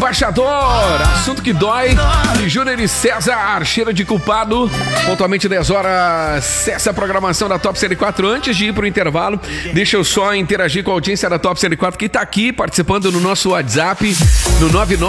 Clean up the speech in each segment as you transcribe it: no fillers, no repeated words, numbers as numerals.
Embaixador, assunto que dói. E Júnior e César, cheiro de culpado. Pontualmente 10 horas, essa é a programação da Top 104. Antes de ir pro intervalo, deixa eu só interagir com a audiência da Top 104 que tá aqui participando no nosso WhatsApp, no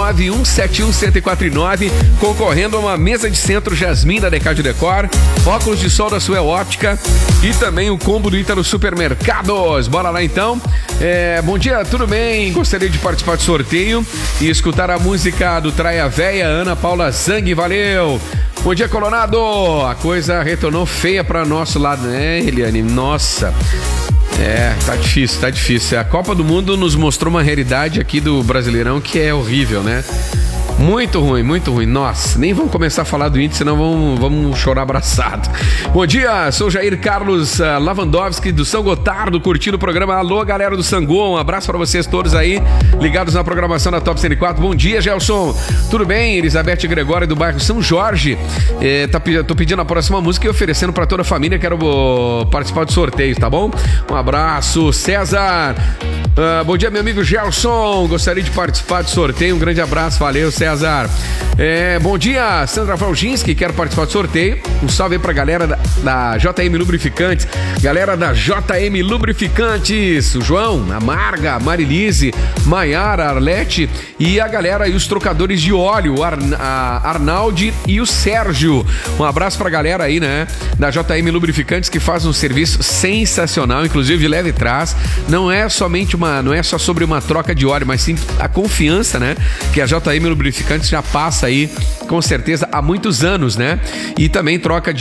991711049, concorrendo a uma mesa de centro Jasmine da Decade Decor, óculos de sol da Suel Óptica e também o combo do Ítalo Supermercados. Bora lá então. Bom dia, tudo bem? Gostaria de participar do sorteio e escutar a música do Traia Véia, Ana Paula Zang, valeu! Bom dia, Colorado! A coisa retornou feia para nosso lado, né, Eliane? Nossa! Tá difícil. A Copa do Mundo nos mostrou uma realidade aqui do Brasileirão que é horrível, né? Muito ruim. Nossa, nem vamos começar a falar do índice, senão vamos chorar abraçado. Bom dia, sou Jair Carlos Lavandowski do São Gotardo, curtindo o programa. Alô, galera do Sangon, um abraço para vocês todos aí, ligados na programação da Top 104. Bom dia, Gelson. Tudo bem? Elizabeth Gregório do bairro São Jorge. Tô pedindo a próxima música e oferecendo para toda a família. Quero participar do sorteio, tá bom? Um abraço, César. Bom dia, meu amigo Gelson. Gostaria de participar do sorteio. Um grande abraço, valeu, César. Bom dia, Sandra Valginski, quero participar do sorteio. Um salve aí pra galera da JM Lubrificantes. Galera da JM Lubrificantes, o João, a Marga, a Marilise, Maiara, Arlete e a galera e os trocadores de óleo, a Arnaldi e o Sérgio. Um abraço pra galera aí, né, da JM Lubrificantes, que faz um serviço sensacional, inclusive de leve e trás. Não é só sobre uma troca de óleo, mas sim a confiança, né, que a JM Lubrificantes já passa aí, com certeza, há muitos anos, né? E também troca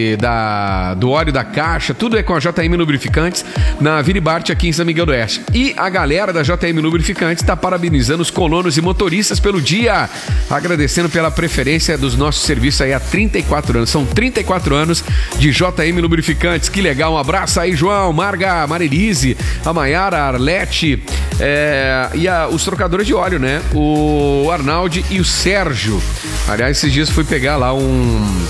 do óleo da caixa, tudo é com a JM Lubrificantes, na Vila Bart, aqui em São Miguel do Oeste. E a galera da JM Lubrificantes está parabenizando os colonos e motoristas pelo dia, agradecendo pela preferência dos nossos serviços aí há 34 anos. São 34 anos de JM Lubrificantes, que legal. Um abraço aí, João, Marga, Marilise, a Maiara, a Arlete, e os trocadores de óleo, né? O Arnaldi e o Sérgio. Aliás, esses dias fui pegar lá um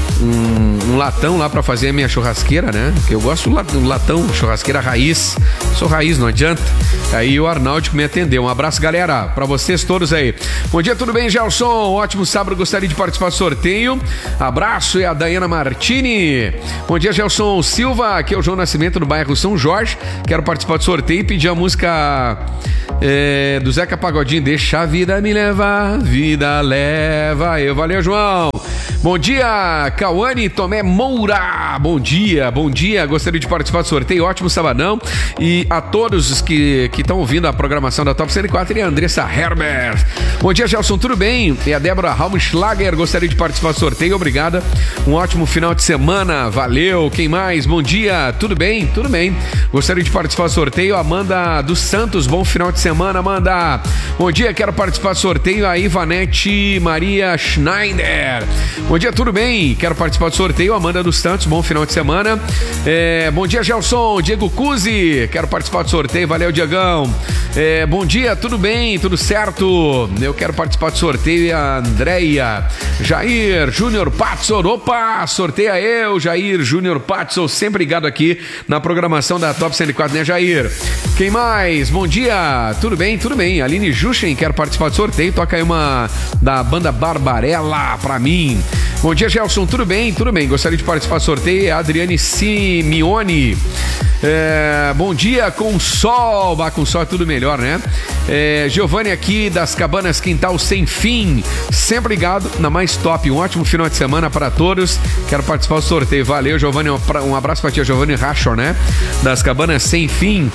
latão lá pra fazer a minha churrasqueira, né? Que eu gosto do latão, churrasqueira raiz. Sou raiz, não adianta. Aí o Arnaldo me atendeu. Um abraço, galera, pra vocês todos aí. Bom dia, tudo bem, Gelson? Ótimo sábado, gostaria de participar do sorteio. Abraço, é a Dayana Martini. Bom dia, Gelson Silva, aqui é o João Nascimento do bairro São Jorge. Quero participar do sorteio e pedir a música do Zeca Pagodinho, Deixa a Vida Me Levar, Vida Leva Eu. Valeu, João. Bom dia, Cauane Tomé Moura. Bom dia. Gostaria de participar do sorteio. Ótimo sabadão. E a todos os que estão ouvindo a programação da Top 104 e a Andressa Herbert. Bom dia, Gelson, tudo bem? E a Débora Raumschlager, gostaria de participar do sorteio. Obrigada. Um ótimo final de semana. Valeu. Quem mais? Bom dia. Tudo bem? Tudo bem. Gostaria de participar do sorteio. Amanda dos Santos. Bom final de semana, Amanda. Bom dia. Quero participar do sorteio. A Ivanete Maria Schneider. Bom dia, tudo bem? Quero participar do sorteio. Amanda dos Santos, bom final de semana. Bom dia, Gelson. Diego Cusi, quero participar do sorteio. Valeu, Diegão. Bom dia, tudo bem? Tudo certo? Eu quero participar do sorteio. E a Andréia Jair Júnior Patzor. Opa, sorteia eu, Jair Júnior Patzor, sempre ligado aqui na programação da Top 104, né, Jair? Quem mais? Bom dia, tudo bem? Tudo bem. Aline Juchen, quero participar do sorteio. Toca aí uma da banda Barbarella pra mim. Bom dia, Gelson, tudo bem? Tudo bem, gostaria de participar do sorteio. Adriane Simeone. Bom dia, com sol. Com sol é tudo melhor, né? Giovanni aqui das Cabanas Quintal Sem Fim, sempre ligado na mais top. Um ótimo final de semana para todos. Quero participar do sorteio. Valeu, Giovanni. Um abraço para ti, Giovanni Rachor, né? Das Cabanas Sem Fim.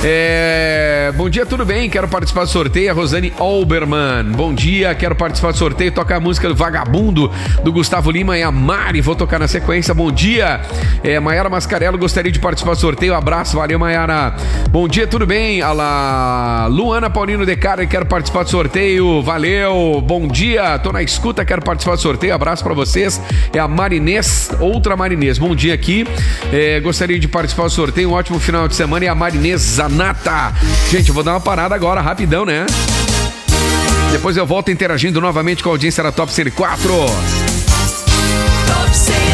Bom dia, tudo bem? Quero participar do sorteio. A Rosane Olbermann. Bom dia, quero participar do sorteio. Toca a música do Vagabundo do Gustavo Lima e a Mari. Vou tocar na sequência. Bom dia, Maiara Mascarello. Gostaria de participar do sorteio. Abraço, valeu, Maiara. Bom dia, tudo bem? Luana Paulino de Cara, quero participar do sorteio. Valeu, bom dia, tô na escuta, quero participar do sorteio. Abraço pra vocês. É a Marinês, outra Marinês. Bom dia aqui. Gostaria de participar do sorteio. Um ótimo final de semana. E a Marinês Zanata. Gente, eu vou dar uma parada agora, rapidão, né? Depois eu volto interagindo novamente com a audiência da Top 104. Top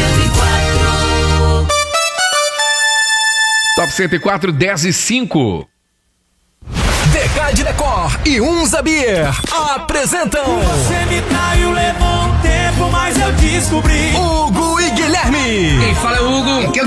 104. Top 104, 10 e 5. Decade Decor e Unza Beer apresentam. Você me traiu, levou um tempo, mas eu descobri. Hugo e Guilherme. Quem fala é o Hugo.